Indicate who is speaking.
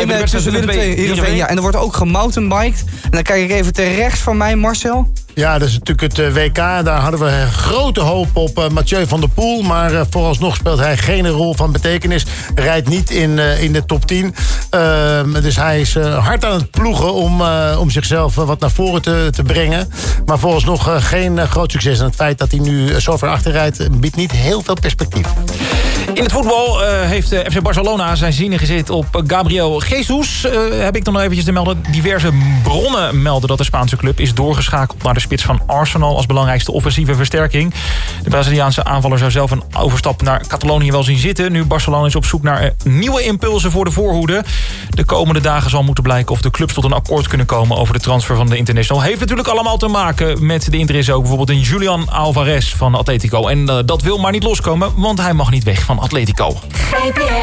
Speaker 1: Nee, tussen Willem II en Heerenveen. Ja, en er wordt ook gemountainbiked. En dan kijk ik even ter rechts van mij, Marcel.
Speaker 2: Ja, dat is natuurlijk het WK. Daar hadden we grote hoop op Mathieu van der Poel. Maar vooralsnog speelt hij geen rol van betekenis. Rijdt niet in de top 10. Dus hij is hard aan het ploegen om zichzelf wat naar voren te brengen. Maar vooralsnog geen groot succes. En het feit dat hij nu zo ver achter rijdt, biedt niet heel veel perspectief.
Speaker 3: In het voetbal heeft FC Barcelona zijn zinnen gezet op Gabriel Jesus. Heb ik dan nog eventjes te melden. Diverse bronnen melden dat de Spaanse club is doorgeschakeld naar de spits van Arsenal als belangrijkste offensieve versterking. De Braziliaanse aanvaller zou zelf een overstap naar Catalonië wel zien zitten. Nu Barcelona is op zoek naar nieuwe impulsen voor de voorhoede. De komende dagen zal moeten blijken of de clubs tot een akkoord kunnen komen over de transfer van de international. Heeft natuurlijk allemaal te maken met de interesse ook bijvoorbeeld in Julian Alvarez van Atletico. En dat wil maar niet loskomen, want hij mag niet weg van Atletico.